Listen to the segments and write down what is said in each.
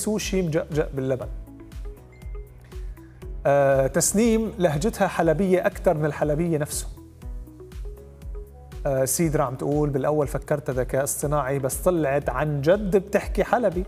سوشي مجأجأ باللبن. تسنيم لهجتها حلبية أكثر من الحلبية نفسه. سيدرا عم تقول بالأول فكرتها ذكاء اصطناعي بس طلعت عن جد بتحكي حلبي.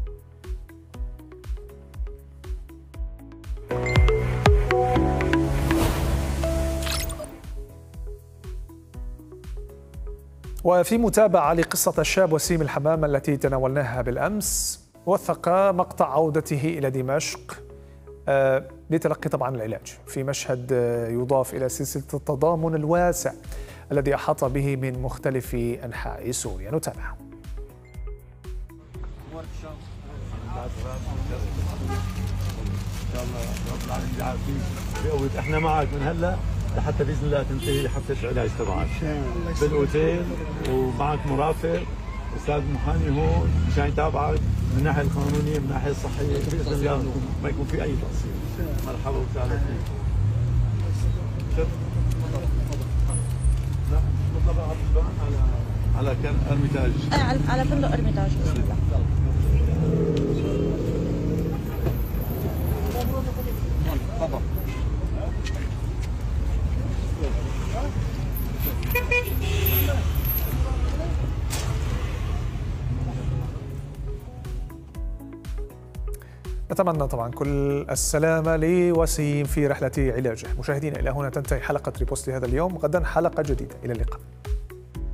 وفي متابعة لقصة الشاب وسيم الحمامة التي تناولناها بالأمس، وثق مقطع عودته إلى دمشق لتلقي طبعا العلاج في مشهد يضاف إلى سلسلة التضامن الواسع الذي أحاط به من مختلف أنحاء سوريا. نتابع. احنا معك من هلا لحتى باذن الله تنتهي حفله العلاج تبعك بالاوتيل، ومعك مرافق استاذ محامي هون مشان يتابعك من الناحيه القانونيه من الناحيه الصحيه باذن الله ما يكون في اي تقصير. مرحبا وسهلا فيك. لا نطلع على كان ارميتاج، على فندق ارميتاج باذن الله. تفضل. نتمنى طبعا كل السلامة لوسيم في رحلة علاجه. مشاهدينا إلى هنا تنتهي حلقة ريبوست لهذا اليوم، غدا حلقة جديدة، إلى اللقاء.